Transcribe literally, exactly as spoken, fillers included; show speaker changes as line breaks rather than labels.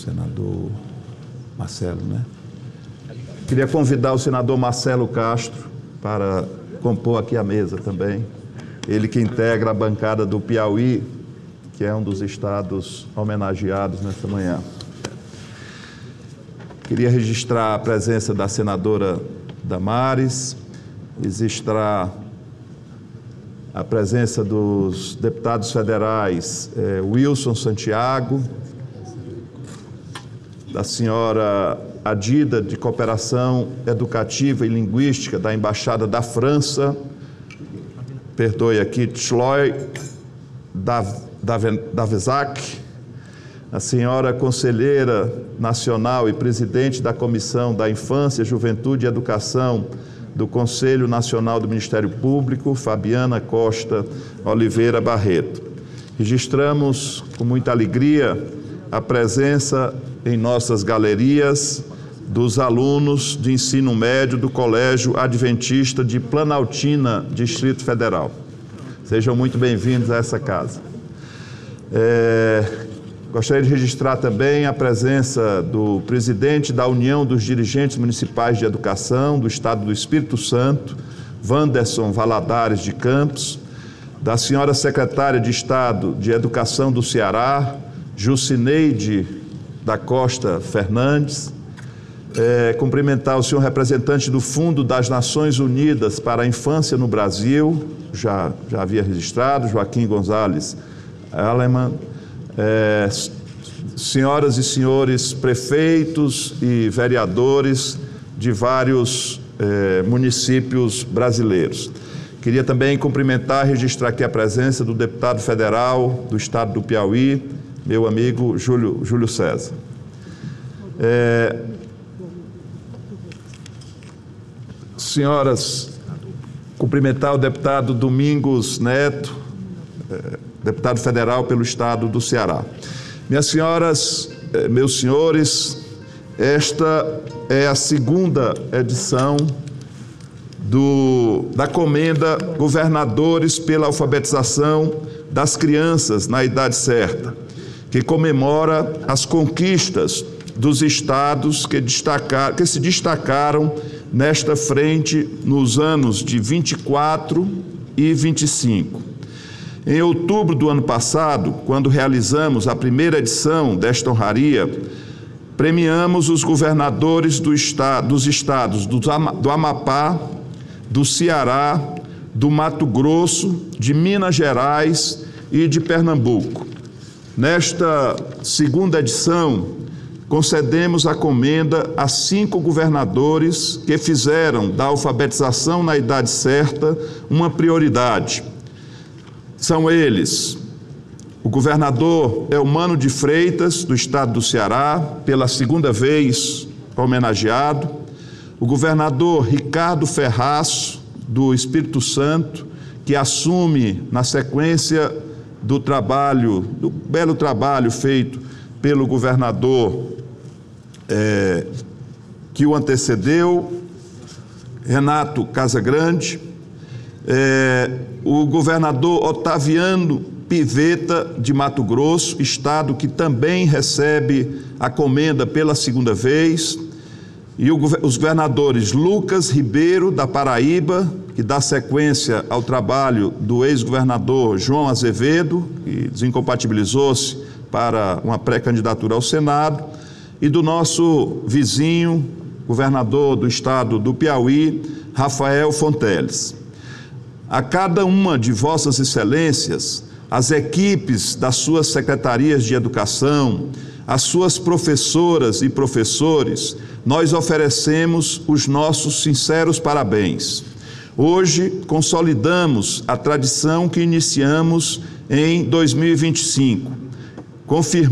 senador Marcelo, né? Queria convidar o senador Marcelo Castro para compor aqui a mesa também. Ele que integra a bancada do Piauí, que é um dos estados homenageados nesta manhã. Queria registrar a presença da senadora Damares, registrar a presença dos deputados federais eh, Wilson Santiago, da senhora Adida, de Cooperação Educativa e Linguística da Embaixada da França, perdoe aqui, Chloe Davezac, a senhora Conselheira Nacional e Presidente da Comissão da Infância, Juventude e Educação do Conselho Nacional do Ministério Público, Fabiana Costa Oliveira Barreto. Registramos com muita alegria a presença em nossas galerias dos alunos de ensino médio do Colégio Adventista de Planaltina, Distrito Federal. Sejam muito bem-vindos a essa casa. É, gostaria de registrar também a presença do presidente da União dos Dirigentes Municipais de Educação do Estado do Espírito Santo, Wanderson Valadares de Campos, da senhora secretária de Estado de Educação do Ceará, Jucineide da Costa Fernandes, é, cumprimentar o senhor representante do Fundo das Nações Unidas para a Infância no Brasil, já, já havia registrado, Joaquim Gonzalez Aleman, é, senhoras e senhores prefeitos e vereadores de vários é, municípios brasileiros. Queria também cumprimentar e registrar aqui a presença do deputado federal do estado do Piauí, meu amigo Júlio, Júlio César. É, senhoras, cumprimentar o deputado Domingos Neto, é, deputado federal pelo estado do Ceará. Minhas senhoras, é, meus senhores, esta é a segunda edição do, da Comenda Governadores pela Alfabetização das Crianças na Idade Certa, que comemora as conquistas dos estados que, destacar, que se destacaram nesta frente nos anos de vinte e quatro e vinte e cinco. Em outubro do ano passado, quando realizamos a primeira edição desta honraria, premiamos os governadores do estado, dos estados do, do Amapá, do Ceará, do Mato Grosso, de Minas Gerais e de Pernambuco. Nesta segunda edição, concedemos a comenda a cinco governadores que fizeram da alfabetização na idade certa uma prioridade. São eles: o governador Eumano de Freitas, do estado do Ceará, pela segunda vez homenageado, o governador Ricardo Ferraz, do Espírito Santo, que assume na sequência do trabalho, do belo trabalho feito pelo governador é, que o antecedeu, Renato Casagrande, é, o governador Otaviano Piveta, de Mato Grosso, estado que também recebe a comenda pela segunda vez, e o, os governadores Lucas Ribeiro, da Paraíba, que dá sequência ao trabalho do ex-governador João Azevedo, que desincompatibilizou-se para uma pré-candidatura ao Senado, e do nosso vizinho, governador do estado do Piauí, Rafael Fonteles. A cada uma de vossas excelências, as equipes das suas secretarias de educação, as suas professoras e professores, nós oferecemos os nossos sinceros parabéns. Hoje, consolidamos a tradição que iniciamos em dois mil e vinte e cinco, confirmando